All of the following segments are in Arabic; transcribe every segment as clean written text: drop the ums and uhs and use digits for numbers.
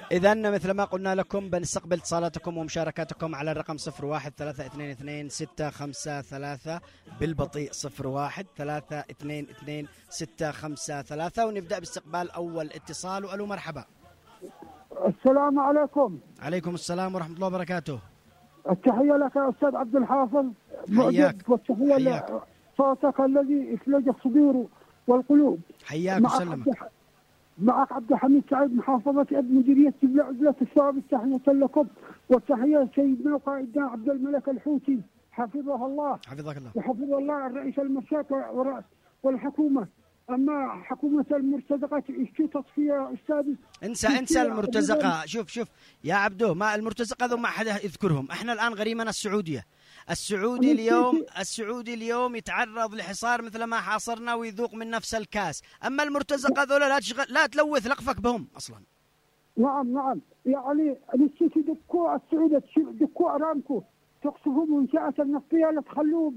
إذا مثل ما قلنا لكم بنستقبل اتصالاتكم ومشاركاتكم على الرقم 01-322-653 بالبطيء 01-322-653 ونبدأ باستقبال أول اتصال. وألو مرحبا. السلام عليكم. عليكم السلام ورحمة الله وبركاته. التحية لك يا أستاذ عبد الحافظ. حياك. والتحية لصوتك الذي يثلج الصدور والقلوب. حياك وسلمك. معك عبد الحميد سعيد محافظة ابن مديرية جبل عزلة الثواب. التحية لكم والتحية سيدنا وقائدنا عبد الملك الحوثي حفظه الله. حفظك الله. وحفظ الله الرئيس المرشد والحكومة. أما حكومة المرتزقة إيش تصفية أستاذي؟ انسى المرتزقة. شوف يا عبدو، ما المرتزقة ذو ما حدا يذكرهم. احنا الآن غريمنا السعودية. السعودي اليوم يتعرض لحصار مثل ما حاصرنا ويذوق من نفس الكاس. أما المرتزقة ذولا لا تلوث لقفك بهم أصلا. نعم يعني نسيت يدكوا السعودية، دكوا أرامكو، تقصفوا منشآت النفطية لا تخلوه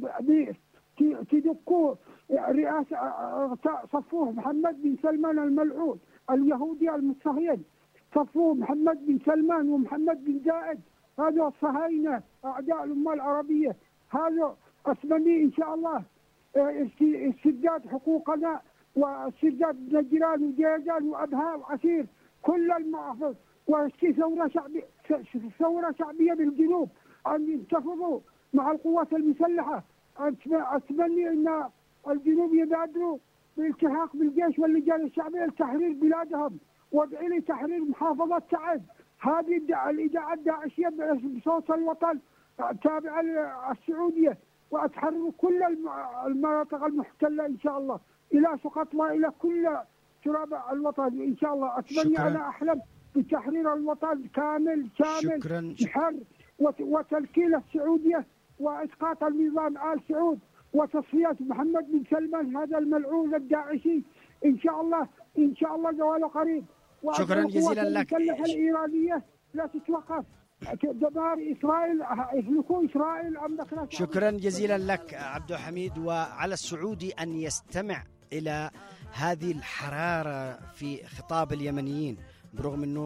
تدكوا رئاسة، صفوه محمد بن سلمان الملعون اليهودي المستهين، صفوه محمد بن سلمان ومحمد بن زايد، هذا الصهاينة أعداء الأمة العربية. هذا أتمنى إن شاء الله استرداد حقوقنا واسترداد نجران وجيزان وأبها وعسير كل المحافظ، وفي ثورة شعبية بالجنوب أن ينتفضوا مع القوات المسلحة. أتمنى أن الجنوب يبادروا بالالتحاق بالجيش واللجان الشعبية لتحرير بلادهم، وادعي لي تحرير محافظة تعز. هذه الإذاعة الداعشية بصوت الوطن تابعة السعودية، وأتحرر كل المناطق المحتلة إن شاء الله إلى سقط وإلى كل تراب الوطن إن شاء الله. أتمنى أنا أحلم بتحرير الوطن كامل شامل بحر وتلكيل السعودية وإسقاط النظام آل سعود وتصفية محمد بن سلمان هذا الملعون الداعشي إن شاء الله زواله قريب. شكرا جزيلا لك. المسلحة الإيرانية لا تتوقف، دمار إسرائيل، يهلكوا إسرائيل. شكرا جزيلا لك عبد الحميد. وعلى السعودي أن يستمع إلى هذه الحرارة في خطاب اليمنيين برغم أنه